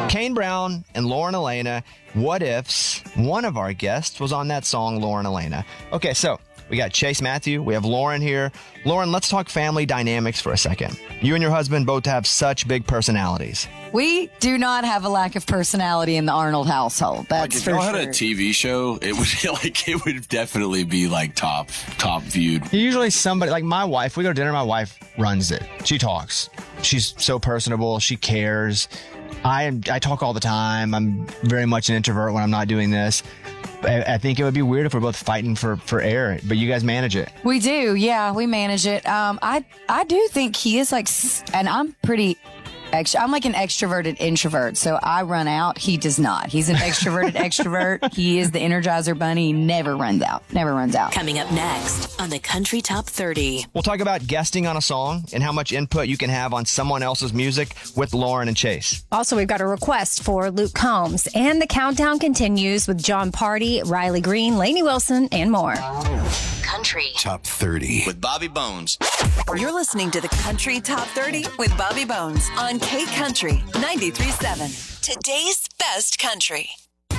Kane Brown and Lauren Elena, What Ifs. One of our guests was on that song, Lauren Elena. Okay, so we got Chase Matthew. We have Lauren here. Lauren, let's talk family dynamics for a second. You and your husband both have such big personalities. We do not have a lack of personality in the Arnold household. That's if for y'all sure. had a TV show, it would definitely be like top viewed. Usually somebody, like my wife, we go to dinner, my wife runs it. She talks. She's so personable. She cares. I talk all the time. I'm very much an introvert when I'm not doing this. I think it would be weird if we're both fighting for air, but you guys manage it. We do, yeah, we manage it. I do think he is like, and I'm pretty I'm like an extroverted introvert, so I run out. He does not. He's an extroverted extrovert. He is the Energizer Bunny. He never runs out. Never runs out. Coming up next on the Country Top 30. We'll talk about guesting on a song and how much input you can have on someone else's music with Lauren and Chase. Also, we've got a request for Luke Combs. And the countdown continues with John Party, Riley Green, Lainey Wilson, and more. Country Top 30 with Bobby Bones. You're listening to the Country Top 30 with Bobby Bones on K Country 93.7. Today's best country.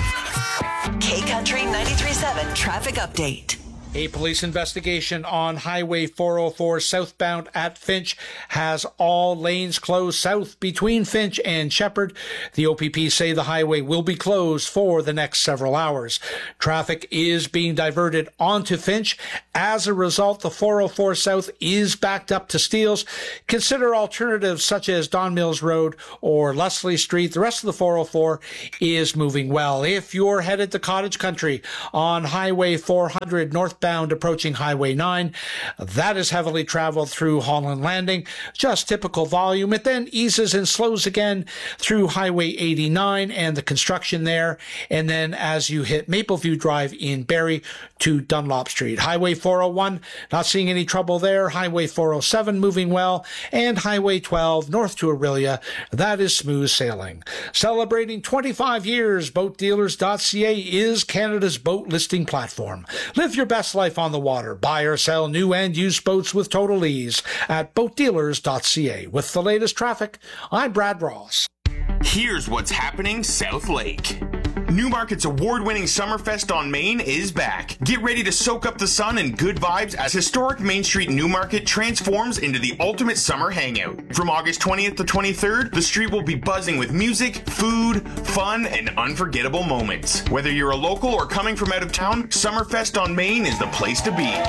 K Country 93.7 traffic update. A police investigation on Highway 404 southbound at Finch has all lanes closed south between Finch and Shepherd. The OPP say the highway will be closed for the next several hours. Traffic is being diverted onto Finch. As a result, the 404 south is backed up to Steeles. Consider alternatives such as Don Mills Road or Leslie Street. The rest of the 404 is moving well. If you're headed to Cottage Country on Highway 400 northbound approaching Highway 9, that is heavily traveled through Holland Landing. Just typical volume. It then eases and slows again through Highway 89 and the construction there. And then as you hit Mapleview Drive in Barrie to Dunlop Street. Highway 401, not seeing any trouble there. Highway 407 moving well. And Highway 12 north to Orillia, that is smooth sailing. Celebrating 25 years, BoatDealers.ca is Canada's boat listing platform. Live your best life on the water. Buy or sell new and used boats with total ease at BoatDealers.ca. With the latest traffic, I'm Brad Ross. Here's what's happening South Lake. Newmarket's award-winning Summerfest on Main is back. Get ready to soak up the sun and good vibes as historic Main Street Newmarket transforms into the ultimate summer hangout. From August 20th to 23rd, the street will be buzzing with music, food, fun, and unforgettable moments. Whether you're a local or coming from out of town, Summerfest on Main is the place to be.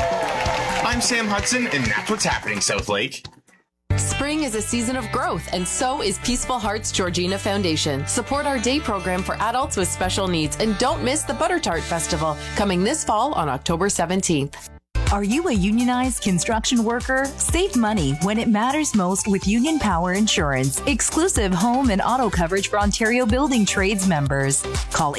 I'm Sam Hudson, and that's what's happening South Lake. Spring is a season of growth, and so is Peaceful Hearts Georgina Foundation. Support our day program for adults with special needs, and don't miss the Butter Tart Festival, coming this fall on October 17th. Are you a unionized construction worker? Save money when it matters most with Union Power Insurance. Exclusive home and auto coverage for Ontario Building Trades members. Call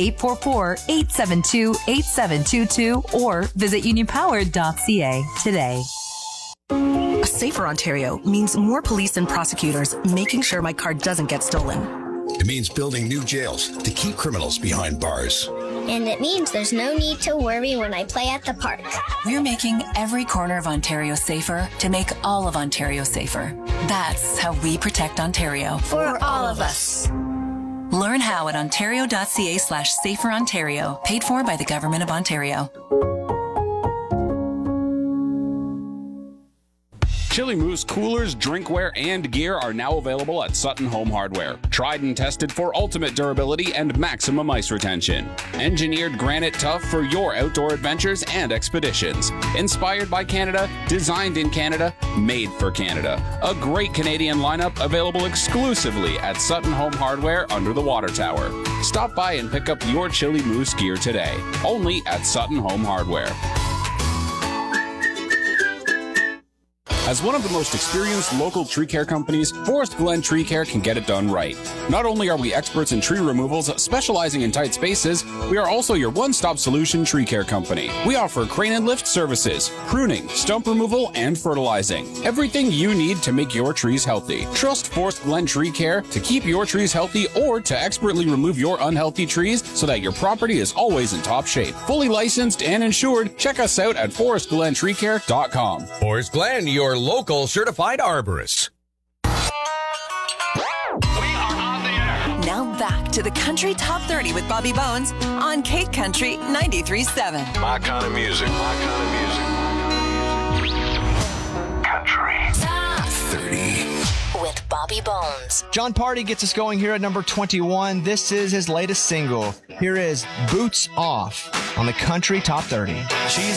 844-872-8722 or visit unionpower.ca today. A safer Ontario means more police and prosecutors making sure my car doesn't get stolen. It means building new jails to keep criminals behind bars. And it means there's no need to worry when I play at the park. We're making every corner of Ontario safer to make all of Ontario safer. That's how we protect Ontario. For all of us. Learn how at ontario.ca/saferontario. Paid for by the Government of Ontario. Chili Moose coolers, drinkware, and gear are now available at Sutton Home Hardware. Tried and tested for ultimate durability and maximum ice retention. Engineered granite tough for your outdoor adventures and expeditions. Inspired by Canada, designed in Canada, made for Canada. A great Canadian lineup available exclusively at Sutton Home Hardware under the water tower. Stop by and pick up your Chili Moose gear today. Only at Sutton Home Hardware. As one of the most experienced local tree care companies, Forest Glen Tree Care can get it done right. Not only are we experts in tree removals specializing in tight spaces, we are also your one-stop solution tree care company. We offer crane and lift services, pruning, stump removal, and fertilizing. Everything you need to make your trees healthy. Trust Forest Glen Tree Care to keep your trees healthy or to expertly remove your unhealthy trees so that your property is always in top shape. Fully licensed and insured, check us out at forestglentreecare.com. Forest Glen, your local certified arborist. Now to the Country Top 30 with Bobby Bones on Cape Country 93.7. My kind of music. My kind of music. Country Top 30 with Bobby Bones. John Party gets us going here at number 21. This is his latest single. Here is Boots Off on the Country Top 30. She's